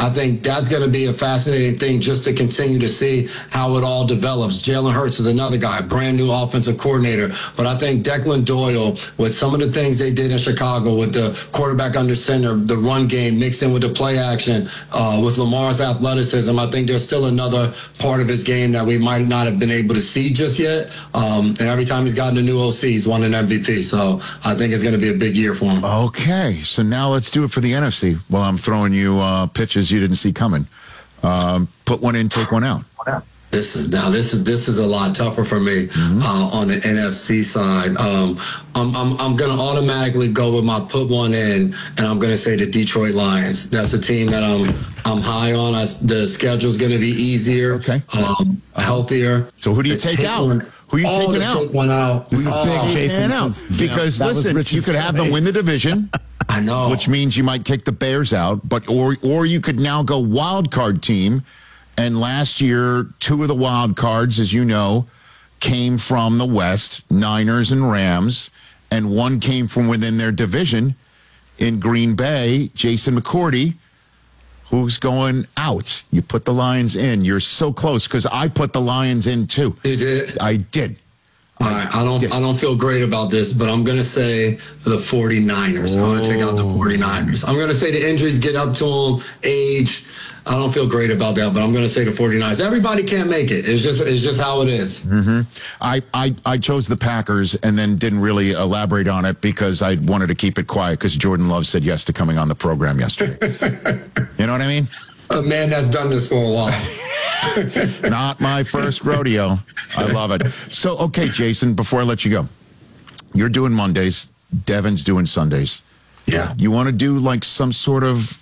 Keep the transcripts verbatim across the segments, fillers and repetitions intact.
I think that's going to be a fascinating thing just to continue to see how it all develops. Jalen Hurts is another guy, brand new offensive coordinator. But I think Declan Doyle, with some of the things they did in Chicago with the quarterback under center, the run game mixed in with the play action, uh, with Lamar's athleticism, I think there's still another part of his game that we might not have been able to see just yet. Um, and every time he's gotten a new O C, he's won an M V P. So I think it's going to be a big year for him. Okay, so now let's do it for the N F C. Well, I'm throwing you uh, pitches you didn't see coming. Um, put one in, take one out. This is now. This is this is a lot tougher for me mm-hmm. uh, on the N F C side. Um, I'm I'm I'm going to automatically go with my put one in, and I'm going to say the Detroit Lions. That's a team that I'm I'm high on. I, the schedule's going to be easier, okay, um, healthier. So who do you It's take out? One, Who are you oh, taking out? Take one out. This is oh, big, Jason. Out. Because know, listen, you could have them win the division. I know, which means you might kick the Bears out, but or or you could now go wild card team. And last year, two of the wild cards, as you know, came from the West, Niners and Rams, and one came from within their division in Green Bay, Jason McCourty, who's going out. You put the Lions in. You're so close because I put the Lions in too. You did? I did. All right, I don't I don't feel great about this, but I'm going to say the 49ers. Oh. I'm going to take out the 49ers. I'm going to say the injuries get up to them, age. I don't feel great about that, but I'm going to say the 49ers. Everybody can't make it. It's just it's just how it is. Mm-hmm. I, I, I chose the Packers and then didn't really elaborate on it because I wanted to keep it quiet because Jordan Love said yes to coming on the program yesterday. You know what I mean? A man that's done this for a while. Not my first rodeo. I love it. So, okay, Jason, before I let you go, you're doing Mondays. Devin's doing Sundays. Yeah. You want to do like some sort of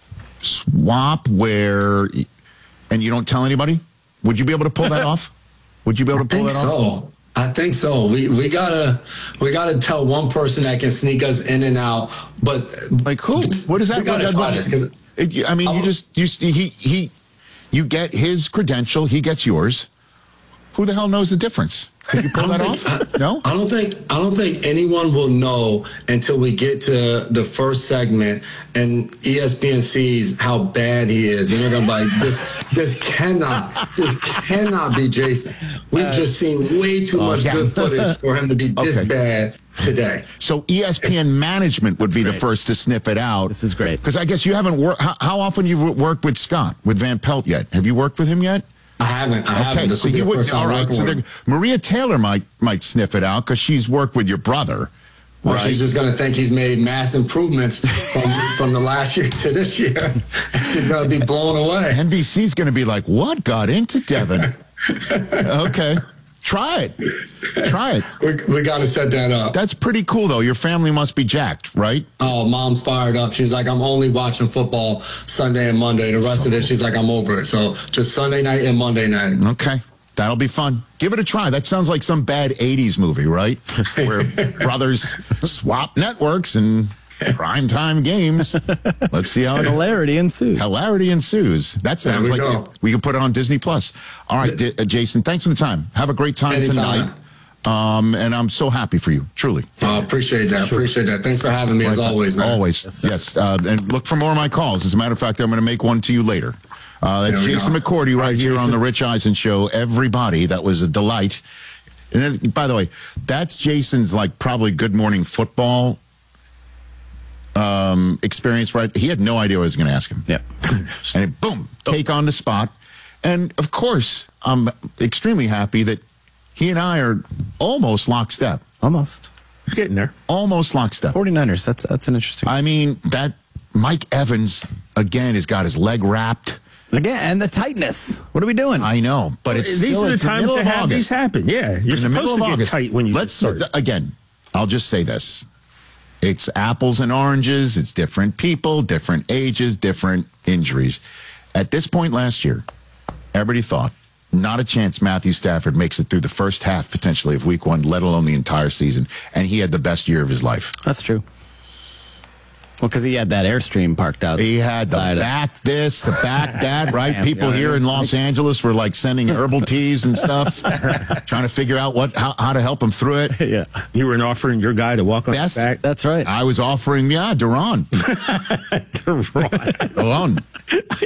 swap where, and you don't tell anybody? Would you be able to pull that off? Would you be able to pull I think that off? So. I think so. We we gotta we gotta tell one person that can sneak us in and out. But like who? What is that? We gotta try this because I mean, you just you he he you get his credential, he gets yours. Who the hell knows the difference? Can you pull that think, off? I, no, I don't think I don't think anyone will know until we get to the first segment and E S P N sees how bad he is, and they're gonna be like, "This, this cannot, this cannot be Jason." We've uh, just seen way too much yeah. good footage for him to be this okay. bad today. So E S P N management would be great. The first to sniff it out. This is great because I guess you haven't worked. How, how often you've worked with Scott with Van Pelt yet? Have you worked with him yet? I haven't. I okay, haven't. This so you would. All right. So Maria Taylor might might sniff it out because she's worked with your brother. Well, right? She's just going to think he's made mass improvements from from the last year to this year. She's going to be blown away. N B C's going to be like, "What got into Devin?" Okay, try it. Try it. We, we got to set that up. That's pretty cool, though. Your family must be jacked, right? Oh, mom's fired up. She's like, I'm only watching football Sunday and Monday. The rest so, of it, she's like, I'm over it. So just Sunday night and Monday night. Okay. That'll be fun. Give it a try. That sounds like some bad eighties movie, right? Where brothers swap networks and primetime games. Let's see how hilarity ensues. Hilarity ensues. That sounds we like we, we can put it on Disney Plus. All right, D- uh, Jason, thanks for the time. Have a great time Anytime. tonight. Um, and I'm so happy for you, truly. I uh, appreciate that. Sure. Appreciate that. Thanks for having me right, as always, man. Always. Yes. yes. Uh, and look for more of my calls. As a matter of fact, I'm going to make one to you later. Uh, that's Jason go. McCourty right here Jason. on the Rich Eisen Show. Everybody, that was a delight. And then, by the way, that's Jason's like probably Good Morning Football um, experience, right? He had no idea what I was going to ask him. Yeah. And boom, take on the spot. And of course, I'm extremely happy that he and I are almost lockstep. Almost. Getting there. Almost lockstep. 49ers, that's that's an interesting. I mean, that Mike Evans, again, has got his leg wrapped. Again, and the tightness. What are we doing? I know, but it's These still, are the it's times the to have August. these happen. Yeah, you're in the middle supposed of to get August. tight when you Let's start. Again, I'll just say this. It's apples and oranges. It's different people, different ages, different injuries. At this point last year, everybody thought, not a chance Matthew Stafford makes it through the first half, potentially, of week one, let alone the entire season. And he had the best year of his life. That's true. Well, because he had that Airstream parked out. He had the back this, the back that, right? People here in Los Angeles were like sending herbal teas and stuff, trying to figure out what how, how to help him through it. Yeah. You were offering your guy to walk on Best, his back. That's right. I was offering, yeah, Duran. Duran. Duran.